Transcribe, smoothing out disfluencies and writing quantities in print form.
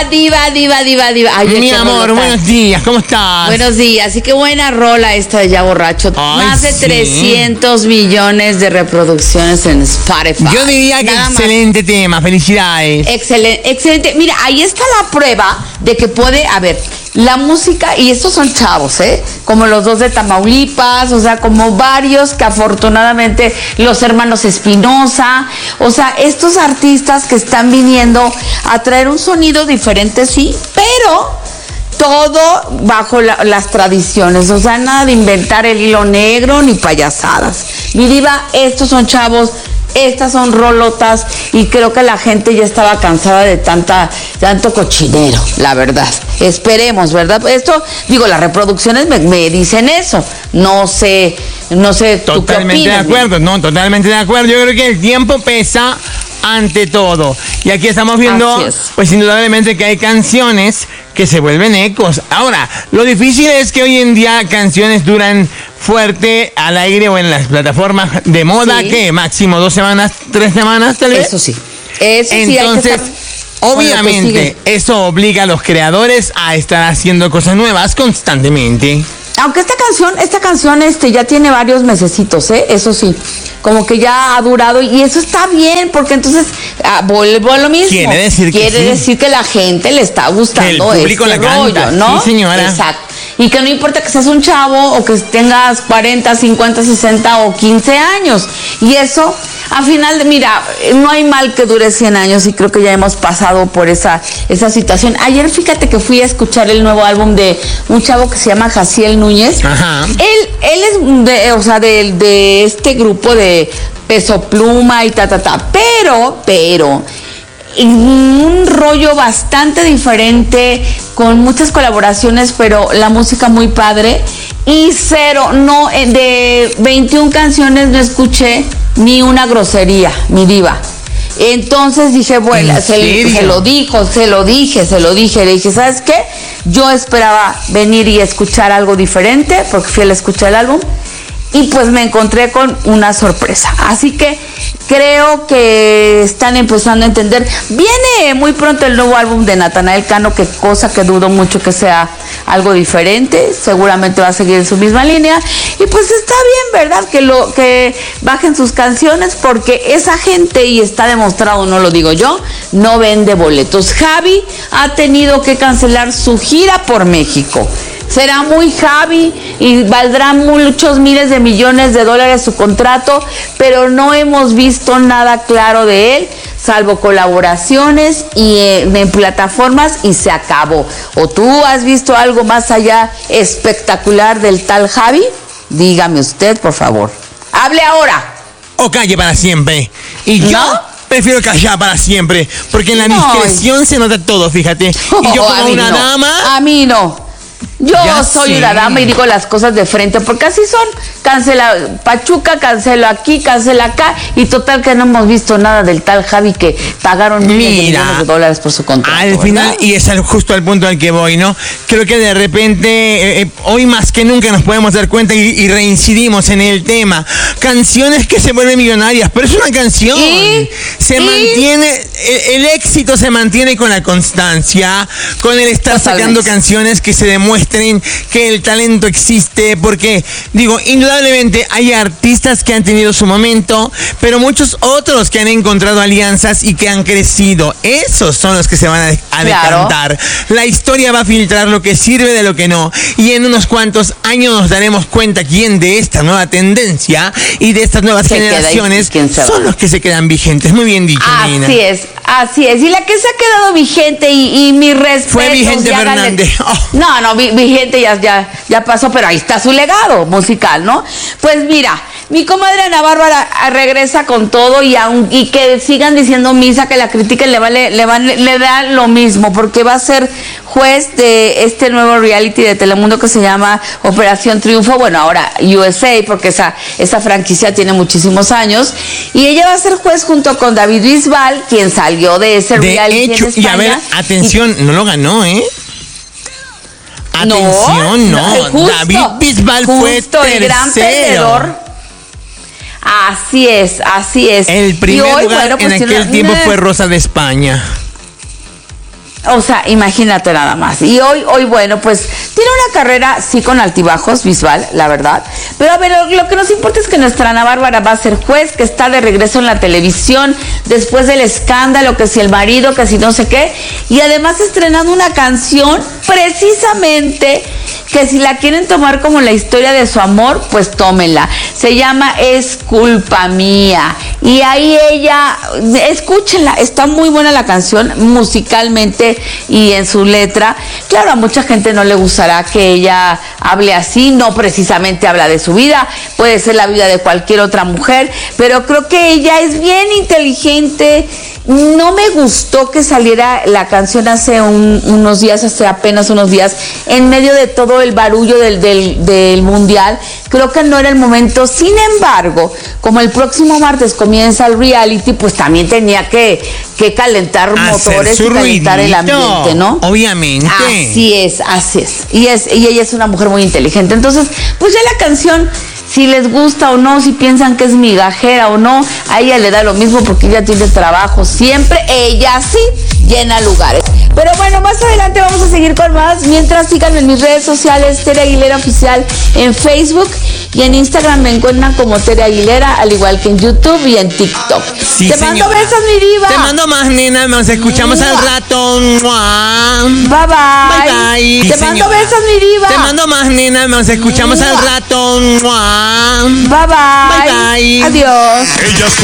Ay, mi amor, buenos días, ¿cómo estás? Buenos días, así que buena rola esta de Ya Borracho. Ay, Más de 300 millones de reproducciones en Spotify. Yo diría que Nada excelente tema, felicidades. Excelente. Mira, ahí está la prueba de que puede haber la música, y estos son chavos, como los dos de Tamaulipas, o sea, como varios que afortunadamente, los hermanos Espinosa, o sea, estos artistas que están viniendo a traer un sonido diferente, sí, pero todo bajo las tradiciones, o sea, nada de inventar el hilo negro ni payasadas. Mi diva, estos son chavos, estas son rolotas, y creo que la gente ya estaba cansada de tanto cochinero, la verdad. Esperemos, ¿verdad? Esto, digo, las reproducciones me dicen eso. No sé, ¿tú qué opinas? Totalmente de acuerdo. Yo creo que el tiempo pesa ante todo. Y aquí estamos viendo, pues indudablemente que hay canciones que se vuelven ecos. Ahora, lo difícil es que hoy en día canciones duran fuerte al aire o en las plataformas de moda, que máximo 2 semanas, 3 semanas, tal vez. Eso sí. Entonces, obviamente, eso obliga a los creadores a estar haciendo cosas nuevas constantemente. Aunque esta canción ya tiene varios mesecitos, eso sí, como que ya ha durado, y eso está bien, porque entonces vuelvo a lo mismo. Quiere decir que la gente le está gustando que el público este la rollo, canta, ¿no? Sí, señora. Exacto. Y que no importa que seas un chavo o que tengas 40, 50, 60 o 15 años. Y eso, al final, mira, no hay mal que dure 100 años, y creo que ya hemos pasado por esa situación. Ayer, fíjate que fui a escuchar el nuevo álbum de un chavo que se llama Jaciel Núñez. Ajá. Él es de este grupo de Peso Pluma y pero un rollo bastante diferente, con muchas colaboraciones, pero la música muy padre, y de 21 canciones no escuché ni una grosería, mi diva. Entonces dije, bueno, se lo dije, le dije, ¿sabes qué? Yo esperaba venir y escuchar algo diferente, porque fui a escuchar el álbum, y pues me encontré con una sorpresa. Así que creo que están empezando a entender. Viene muy pronto el nuevo álbum de Natanael Cano, que cosa que dudo mucho que sea algo diferente. Seguramente va a seguir en su misma línea. Y pues está bien, ¿verdad? Que bajen sus canciones, porque esa gente, y está demostrado, no lo digo yo, no vende boletos. Javi ha tenido que cancelar su gira por México. Será muy Javi y valdrá muchos miles de millones de dólares su contrato, pero no hemos visto nada claro de él, salvo colaboraciones y en plataformas, y se acabó. ¿O tú has visto algo más allá espectacular del tal Javi? Dígame usted, por favor. ¡Hable ahora! O calle para siempre. Y yo prefiero callar para siempre, porque en la discreción se nota todo, fíjate. Y yo como una dama... A mí no. Yo soy una dama y digo las cosas de frente, porque así son. Cancela Pachuca, cancela aquí, cancela acá, y total que no hemos visto nada del tal Javi, que pagaron miles de millones de dólares por su contrato. Al final, y es justo al punto al que voy, ¿no? Creo que de repente, hoy más que nunca nos podemos dar cuenta y reincidimos en el tema. Canciones que se vuelven millonarias, pero es una canción. Mantiene, el éxito se mantiene con la constancia, con el estar sacando canciones que se demuestren que el talento existe, porque, digo, indudablemente hay artistas que han tenido su momento, pero muchos otros que han encontrado alianzas y que han crecido. Esos son los que se van a decantar. La historia va a filtrar lo que sirve de lo que no, y en unos cuantos años nos daremos cuenta quién de esta nueva tendencia y de estas nuevas generaciones son los que se quedan vigentes. Muy bien dicho, Nina. Así es. Y la que se ha quedado vigente, y mi respeto. Fue Vigente Fernández. No, Vigente ya pasó, pero ahí está su legado musical, ¿no? Pues mira, mi comadre Ana Bárbara regresa con todo, y que sigan diciendo misa, que la critiquen, le da lo mismo, porque va a ser juez de este nuevo reality de Telemundo que se llama Operación Triunfo, bueno, ahora USA, porque esa franquicia tiene muchísimos años, y ella va a ser juez junto con David Bisbal, quien salió de ese reality en España. Y a ver, atención, no lo ganó, Atención, no. David Bisbal fue tercero. El gran perdedor. Así es. El primer lugar en aquel tiempo fue Rosa de España. O sea, imagínate nada más. Y hoy, bueno, pues tiene una carrera, sí, con altibajos visual, la verdad. Pero a ver, lo que nos importa es que nuestra Ana Bárbara va a ser juez, que está de regreso en la televisión después del escándalo, que si el marido, que si no sé qué. Y además estrenando una canción precisamente que si la quieren tomar como la historia de su amor, pues tómenla. Se llama Es Culpa Mía. Y ahí ella, escúchenla, está muy buena la canción musicalmente y en su letra. Claro, a mucha gente no le gustará que ella hable así, no precisamente habla de su vida, puede ser la vida de cualquier otra mujer, pero creo que ella es bien inteligente. No me gustó que saliera la canción hace apenas unos días, en medio de todo el barullo del mundial. Creo que no era el momento. Sin embargo, como el próximo martes comienza el reality, pues también tenía que calentar motores y calentar el ambiente, ¿no? Obviamente. Así es. Y ella es una mujer muy inteligente. Entonces, pues ya la canción, si les gusta o no, si piensan que es migajera o no, a ella le da lo mismo porque ella tiene trabajo siempre. Ella sí llena lugares. Pero bueno, más adelante vamos a seguir con más. Mientras, síganme en mis redes sociales, Tere Aguilera Oficial en Facebook, y en Instagram me encuentran como Tere Aguilera, al igual que en YouTube y en TikTok. Sí, te mando besos, mi diva. Te mando más, nena. Nos escuchamos al rato. Bye, bye. Bye, bye. Te mando besos, mi diva. Te mando más, nena. Nos escuchamos al rato. Bye, bye. Bye, bye. Adiós.